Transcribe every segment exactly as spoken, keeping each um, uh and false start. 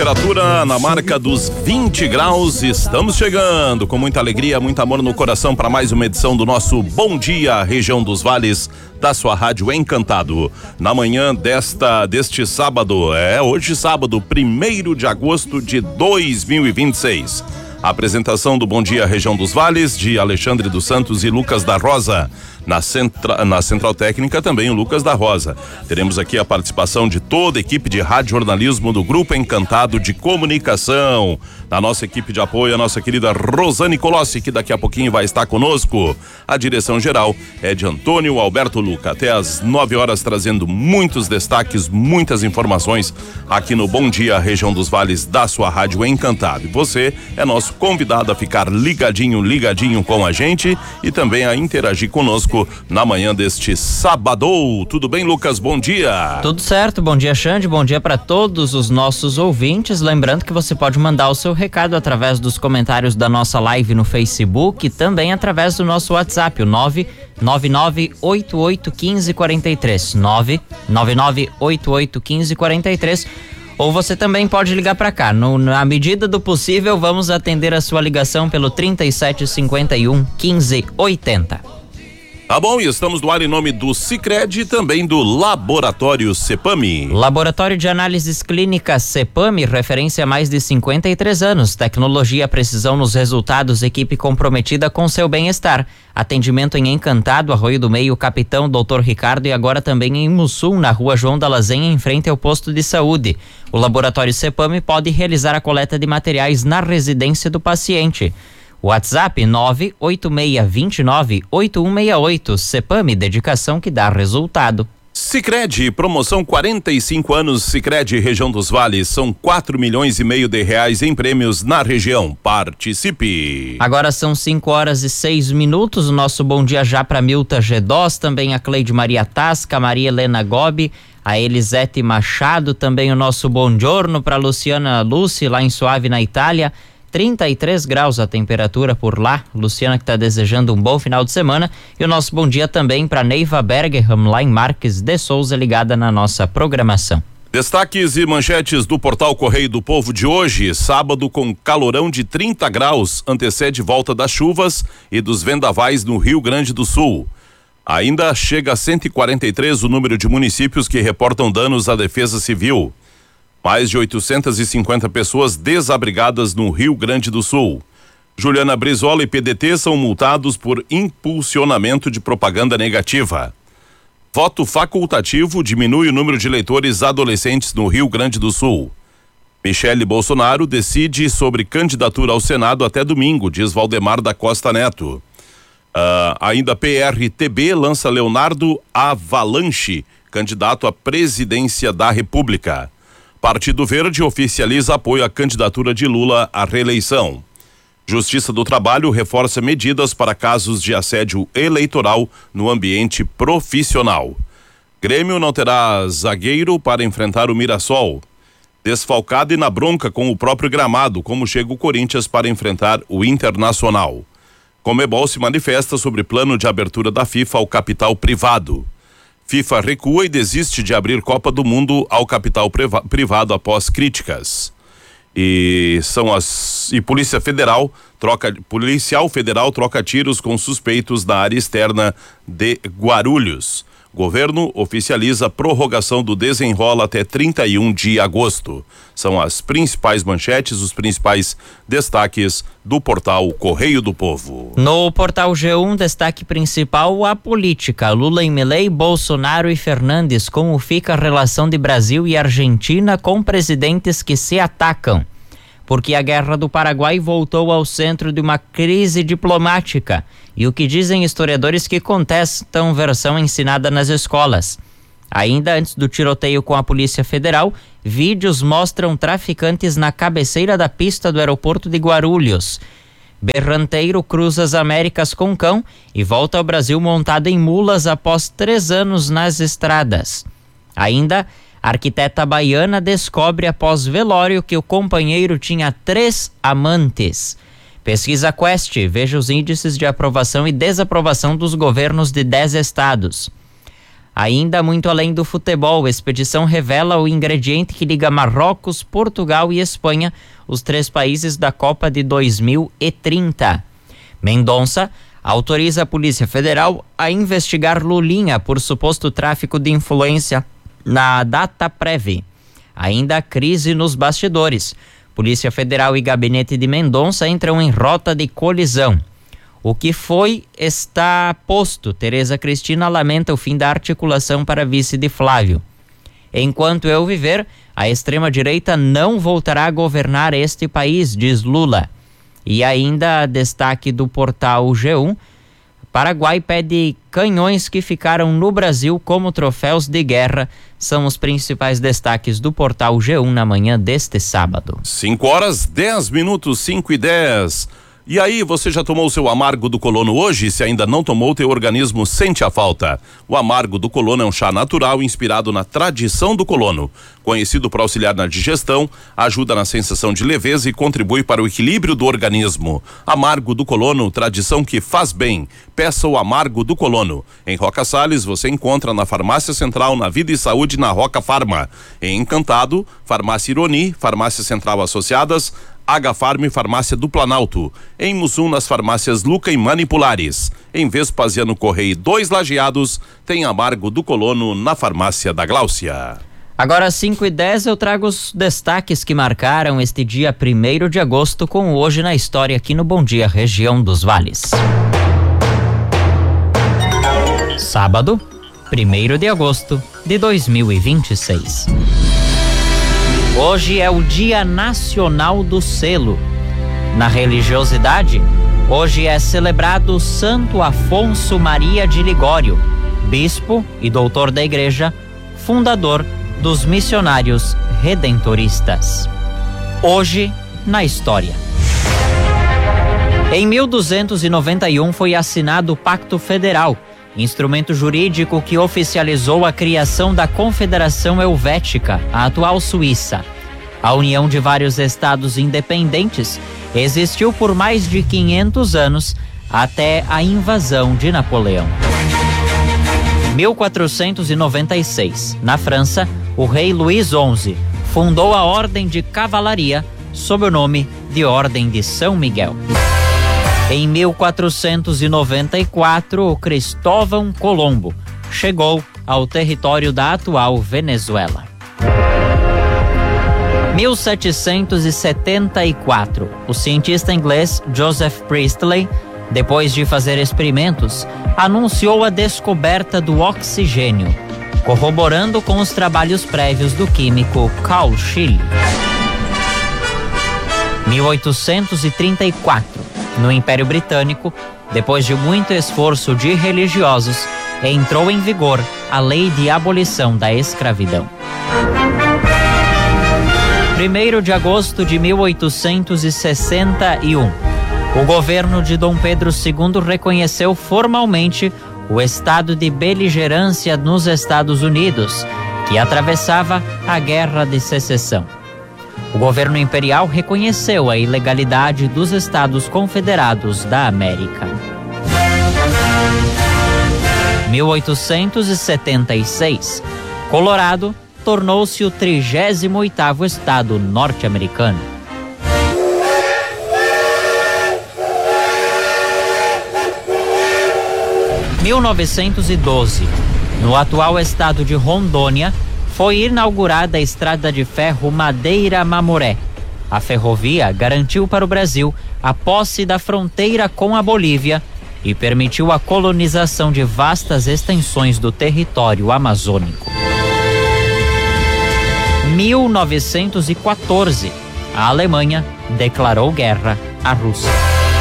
Temperatura na marca dos vinte graus, estamos chegando com muita alegria, muito amor no coração para mais uma edição do nosso Bom Dia Região dos Vales, da sua rádio Encantado. Na manhã desta, deste sábado, é hoje sábado, primeiro de agosto de dois mil e vinte e seis. A apresentação do Bom Dia Região dos Vales, de Alexandre dos Santos e Lucas da Rosa. Na, centra, na Central Técnica também o Lucas da Rosa. Teremos aqui a participação de toda a equipe de rádio jornalismo do Grupo Encantado de Comunicação. Na nossa equipe de apoio, a nossa querida Rosane Colossi, que daqui a pouquinho vai estar conosco. A direção geral é de Antônio Alberto Luca. Até às nove horas, trazendo muitos destaques, muitas informações aqui no Bom Dia Região dos Vales, da sua rádio Encantado. E você é nosso convidado a ficar ligadinho, ligadinho com a gente e também a interagir conosco na manhã deste sábado. Tudo bem, Lucas? Bom dia. Tudo certo, bom dia, Xande, bom dia para todos os nossos ouvintes. Lembrando que você pode mandar o seu recado através dos comentários da nossa live no Facebook e também através do nosso WhatsApp, o nove nove nove oito oito um cinco quatro três, nove nove nove oito oito um cinco quatro três. Ou você também pode ligar para cá. No, na medida do possível, vamos atender a sua ligação pelo trinta e sete cinquenta e um quinze oitenta. Tá bom, e estamos no ar em nome do Sicredi e também do Laboratório Cepami. Laboratório de Análises Clínicas Cepami, referência há mais de cinquenta e três anos. Tecnologia, precisão nos resultados, equipe comprometida com seu bem-estar. Atendimento em Encantado, Arroio do Meio, Capitão, doutor Ricardo e agora também em Mussum, na rua João da Lazenha, em frente ao posto de saúde. O Laboratório Cepami pode realizar a coleta de materiais na residência do paciente. WhatsApp nove oito seis dois nove oito um seis oito. Cepami, dedicação que dá resultado. Sicredi, promoção quarenta e cinco anos. Sicredi Região dos Vales, são quatro milhões e meio de reais em prêmios na região. Participe. Agora são cinco horas e seis minutos. O nosso bom dia já para Milta Gedós, também a Cleide Maria Tasca, Maria Helena Gobi, a Elisete Machado, também o nosso bom giorno para Luciana Luci, lá em Suave, na Itália. trinta e três graus a temperatura por lá. Luciana que está desejando um bom final de semana. E o nosso bom dia também para Neiva Bergerham, lá em Marques de Souza, ligada na nossa programação. Destaques e manchetes do portal Correio do Povo de hoje. Sábado com calorão de trinta graus, antecede volta das chuvas e dos vendavais no Rio Grande do Sul. Ainda chega a cento e quarenta e três o número de municípios que reportam danos à Defesa Civil. Mais de oitocentas e cinquenta pessoas desabrigadas no Rio Grande do Sul. Juliana Brizola e P D T são multados por impulsionamento de propaganda negativa. Voto facultativo diminui o número de eleitores adolescentes no Rio Grande do Sul. Michele Bolsonaro decide sobre candidatura ao Senado até domingo, diz Valdemar da Costa Neto. Uh, ainda P R T B lança Leonardo Avalanche, candidato à presidência da República. Partido Verde oficializa apoio à candidatura de Lula à reeleição. Justiça do Trabalho reforça medidas para casos de assédio eleitoral no ambiente profissional. Grêmio não terá zagueiro para enfrentar o Mirassol. Desfalcado e na bronca com o próprio gramado, como chega o Corinthians para enfrentar o Internacional. Conmebol se manifesta sobre plano de abertura da FIFA ao capital privado. FIFA recua e desiste de abrir Copa do Mundo ao capital priva- privado após críticas. E são as e Polícia Federal troca policial federal troca tiros com suspeitos na área externa de Guarulhos. Governo oficializa prorrogação do desenrola até trinta e um de agosto. São as principais manchetes, os principais destaques do portal Correio do Povo. No portal G um, destaque principal, a política. Lula e Milei, Bolsonaro e Fernandes. Como fica a relação de Brasil e Argentina com presidentes que se atacam? Porque a Guerra do Paraguai voltou ao centro de uma crise diplomática. E o que dizem historiadores que contestam versão ensinada nas escolas. Ainda antes do tiroteio com a Polícia Federal, vídeos mostram traficantes na cabeceira da pista do aeroporto de Guarulhos. Berranteiro cruza as Américas com cão e volta ao Brasil montado em mulas após três anos nas estradas. Ainda, a arquiteta baiana descobre após velório que o companheiro tinha três amantes. Pesquisa Quest, veja os índices de aprovação e desaprovação dos governos de dez estados. Ainda muito além do futebol, a expedição revela o ingrediente que liga Marrocos, Portugal e Espanha, os três países da Copa de dois mil e trinta. Mendonça autoriza a Polícia Federal a investigar Lulinha por suposto tráfico de influência na Dataprev. Ainda crise nos bastidores. Polícia Federal e gabinete de Mendonça entram em rota de colisão. O que foi está posto. Tereza Cristina lamenta o fim da articulação para vice de Flávio. Enquanto eu viver, a extrema-direita não voltará a governar este país, diz Lula. E ainda destaque do portal G um, Paraguai pede canhões que ficaram no Brasil como troféus de guerra. São os principais destaques do portal G um na manhã deste sábado. cinco horas, dez minutos, cinco e dez. E aí, você já tomou o seu amargo do colono hoje? Se ainda não tomou, teu organismo sente a falta. O amargo do colono é um chá natural inspirado na tradição do colono. Conhecido por auxiliar na digestão, ajuda na sensação de leveza e contribui para o equilíbrio do organismo. Amargo do colono, tradição que faz bem. Peça o amargo do colono. Em Roca Salles, você encontra na Farmácia Central, na Vida e Saúde, na Roca Farma. Em Encantado, Farmácia Ironi, Farmácia Central Associadas, H-Farm e Farmácia do Planalto. Em Mussum, nas farmácias Luca e Manipulares. Em Vespasiano Correia, dois Lajeados, tem amargo do colono na Farmácia da Gláucia. Agora às cinco e dez eu trago os destaques que marcaram este dia primeiro de agosto com o Hoje na História aqui no Bom Dia Região dos Vales. Sábado, primeiro de agosto de dois mil e vinte e seis. Hoje é o Dia Nacional do Selo. Na religiosidade, hoje é celebrado Santo Afonso Maria de Ligório, bispo e doutor da Igreja, fundador dos missionários redentoristas. Hoje na história. Em mil duzentos e noventa e um foi assinado o Pacto Federal, instrumento jurídico que oficializou a criação da Confederação Helvética, a atual Suíça. A união de vários estados independentes existiu por mais de quinhentos anos, até a invasão de Napoleão. mil quatrocentos e noventa e seis, na França, o rei Luís onze fundou a Ordem de Cavalaria sob o nome de Ordem de São Miguel. Em mil quatrocentos e noventa e quatro, Cristóvão Colombo chegou ao território da atual Venezuela. mil setecentos e setenta e quatro, o cientista inglês Joseph Priestley, depois de fazer experimentos, anunciou a descoberta do oxigênio, corroborando com os trabalhos prévios do químico Carl Scheele. mil oitocentos e trinta e quatro, no Império Britânico, depois de muito esforço de religiosos, entrou em vigor a Lei de Abolição da Escravidão. primeiro de agosto de mil oitocentos e sessenta e um, o governo de Dom Pedro segundo reconheceu formalmente o estado de beligerância nos Estados Unidos, que atravessava a Guerra de Secessão. O governo imperial reconheceu a ilegalidade dos Estados Confederados da América. mil oitocentos e setenta e seis, Colorado tornou-se o trigésimo oitavo estado norte-americano. mil novecentos e doze, no atual estado de Rondônia, foi inaugurada a estrada de ferro Madeira-Mamoré. A ferrovia garantiu para o Brasil a posse da fronteira com a Bolívia e permitiu a colonização de vastas extensões do território amazônico. mil novecentos e quatorze, a Alemanha declarou guerra à Rússia.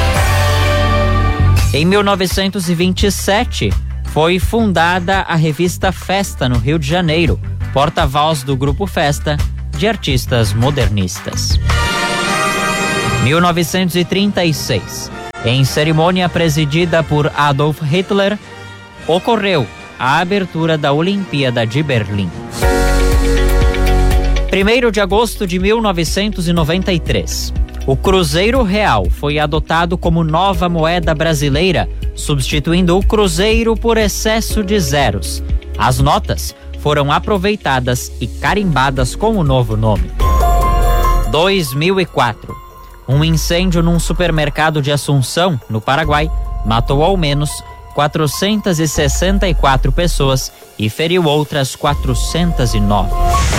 Em mil novecentos e vinte e sete, foi fundada a revista Festa no Rio de Janeiro, porta-voz do Grupo Festa, de artistas modernistas. mil novecentos e trinta e seis, em cerimônia presidida por Adolf Hitler, ocorreu a abertura da Olimpíada de Berlim. primeiro de agosto de mil novecentos e noventa e três, o Cruzeiro Real foi adotado como nova moeda brasileira, substituindo o cruzeiro por excesso de zeros. As notas foram aproveitadas e carimbadas com o novo nome. dois mil e quatro. Um incêndio num supermercado de Assunção, no Paraguai, matou ao menos quatrocentas e sessenta e quatro pessoas e feriu outras quatrocentas e nove.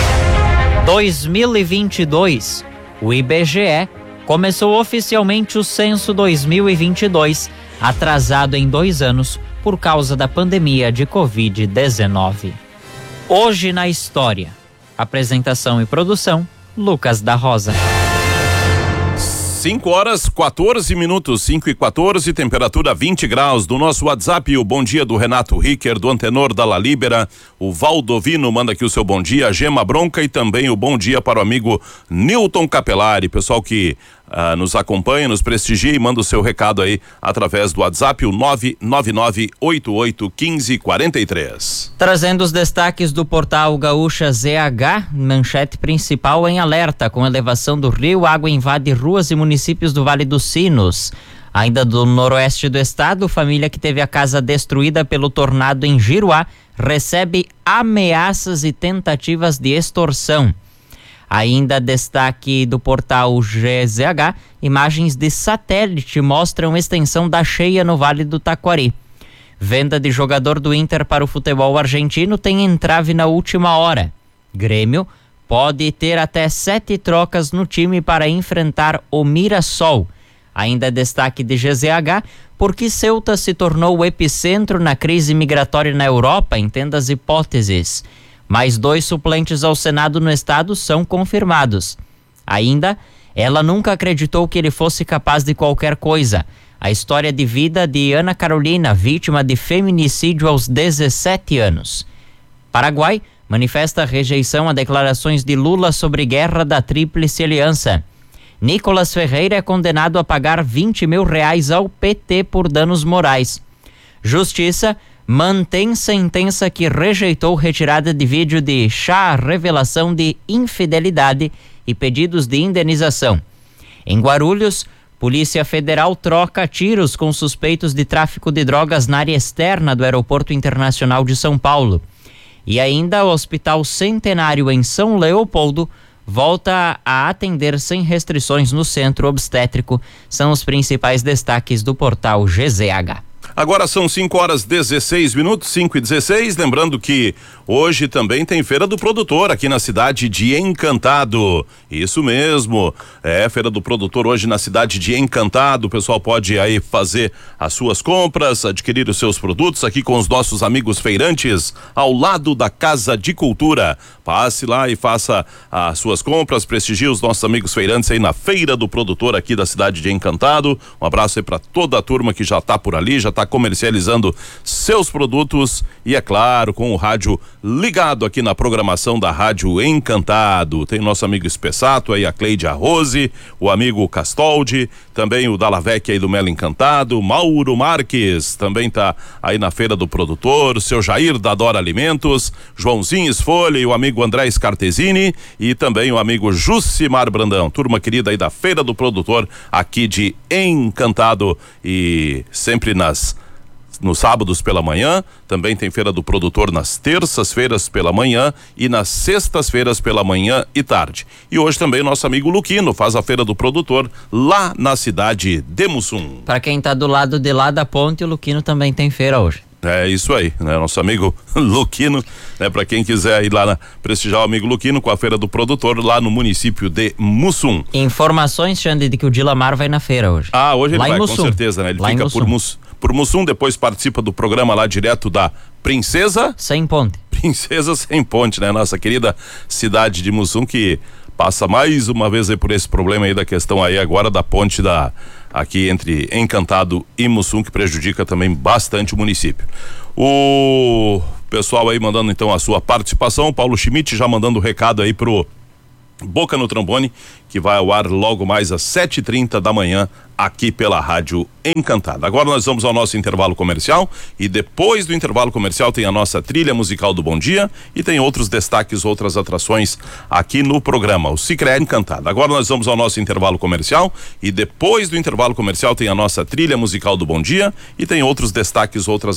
dois mil e vinte e dois. O I B G E começou oficialmente o censo dois mil e vinte e dois, atrasado em dois anos por causa da pandemia de covid dezenove. Hoje na História. Apresentação e produção, Lucas da Rosa. cinco horas, quatorze minutos, cinco e quatorze, temperatura vinte graus. Do nosso WhatsApp, o bom dia do Renato Ricker, do Antenor da La Libera. O Valdovino manda aqui o seu bom dia, a Gema Bronca, e também o bom dia para o amigo Newton Capelari, pessoal que Uh, nos acompanha, nos prestigia e manda o seu recado aí através do WhatsApp, o nove nove nove oito oito um cinco quatro três. Trazendo os destaques do portal Gaúcha Z H, manchete principal em alerta: com elevação do rio, água invade ruas e municípios do Vale dos Sinos. Ainda do noroeste do estado, família que teve a casa destruída pelo tornado em Giruá recebe ameaças e tentativas de extorsão. Ainda destaque do portal G Z H, imagens de satélite mostram extensão da cheia no Vale do Taquari. Venda de jogador do Inter para o futebol argentino tem entrave na última hora. Grêmio pode ter até sete trocas no time para enfrentar o Mirassol. Ainda destaque de G Z H, porque Ceuta se tornou o epicentro na crise migratória na Europa, entenda as hipóteses. Mais dois suplentes ao Senado no estado são confirmados. Ainda, ela nunca acreditou que ele fosse capaz de qualquer coisa. A história de vida de Ana Carolina, vítima de feminicídio aos dezessete anos. Paraguai manifesta rejeição a declarações de Lula sobre guerra da Tríplice Aliança. Nicolas Ferreira é condenado a pagar vinte mil reais ao P T por danos morais. Justiça mantém sentença que rejeitou retirada de vídeo de chá revelação de infidelidade e pedidos de indenização. Em Guarulhos, Polícia Federal troca tiros com suspeitos de tráfico de drogas na área externa do Aeroporto Internacional de São Paulo. E ainda o Hospital Centenário em São Leopoldo volta a atender sem restrições no centro obstétrico. São os principais destaques do portal G Z H. Agora são cinco horas dezesseis minutos, cinco e dezesseis. Lembrando que hoje também tem Feira do Produtor aqui na cidade de Encantado. Isso mesmo, é Feira do Produtor hoje na cidade de Encantado. O pessoal pode aí fazer as suas compras, adquirir os seus produtos aqui com os nossos amigos feirantes ao lado da Casa de Cultura. Passe lá e faça as suas compras, prestigie os nossos amigos feirantes aí na Feira do Produtor aqui da cidade de Encantado. Um abraço aí para toda a turma que já está por ali, já está comercializando seus produtos e, é claro, com o rádio ligado aqui na programação da Rádio Encantado. Tem o nosso amigo Espessato aí, a Cleide Arrose, o amigo Castoldi, também o Dalavec aí do Melo Encantado, Mauro Marques também tá aí na Feira do Produtor, o seu Jair da Dora Alimentos, Joãozinho Esfolha e o amigo André Scartesini e também o amigo Jucimar Brandão, turma querida aí da Feira do Produtor aqui de Encantado. E sempre nas nos sábados pela manhã, também tem Feira do Produtor nas terças-feiras pela manhã e nas sextas-feiras pela manhã e tarde. E hoje também o nosso amigo Luquino faz a Feira do Produtor lá na cidade de Mussum. Para quem tá do lado de lá da ponte, o Luquino também tem feira hoje. É isso aí, né? Nosso amigo Luquino, né? Para quem quiser ir lá na, prestigiar o amigo Luquino com a Feira do Produtor lá no município de Mussum. Informações, Xande, de que o Dilamar vai na feira hoje. Ah, hoje lá ele vai, Mussum. Com certeza, né? Ele lá fica por Mussum. por Mussum, depois participa do programa lá direto da Princesa Sem Ponte. Princesa Sem Ponte, né? Nossa querida cidade de Mussum, que passa mais uma vez aí por esse problema aí da questão aí agora da ponte da aqui entre Encantado e Mussum, que prejudica também bastante o município. O pessoal aí mandando então a sua participação, o Paulo Schmidt já mandando o recado aí pro Boca no Trombone, que vai ao ar logo mais às sete e trinta da manhã aqui pela Rádio Encantado. Agora nós vamos ao nosso intervalo comercial e depois do intervalo comercial tem a nossa trilha musical do Bom Dia e tem outros destaques, outras atrações aqui no programa, o Sicredi Encantado. Agora nós vamos ao nosso intervalo comercial e depois do intervalo comercial tem a nossa trilha musical do Bom Dia e tem outros destaques, outras